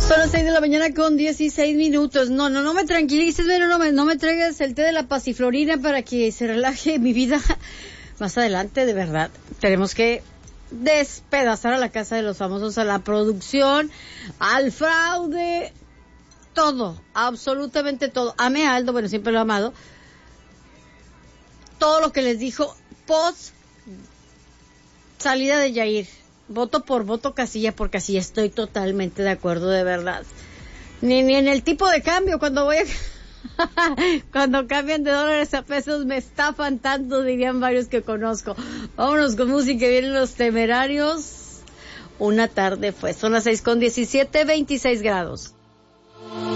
Son las 6 de la mañana con 16 minutos. No me tranquilices, pero no me traigas el té de la pasiflorina para que se relaje mi vida. Más adelante, de verdad, tenemos que despedazar a la casa de los famosos, a la producción, al fraude, todo, absolutamente todo. Amé a Aldo, bueno, siempre lo he amado. Todo lo que les dijo post salida de Yair. Voto por voto, casilla por casilla, estoy totalmente de acuerdo, de verdad. Ni en el tipo de cambio, cuando cuando cambian de dólares a pesos me estafan tanto, dirían varios que conozco. Vámonos con música, vienen Los Temerarios. Una tarde fue, son las 6:17, 26 grados.